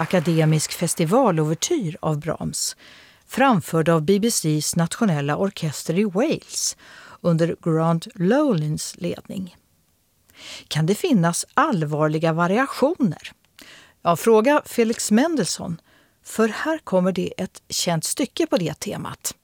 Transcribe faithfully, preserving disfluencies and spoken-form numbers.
akademisk festivalouvertyr av Brahms, framförd av B B C:s nationella orkester i Wales under Grant Lowlins ledning. Kan det finnas allvarliga variationer? Ja, fråga Felix Mendelssohn, för här kommer det ett känt stycke på det temat.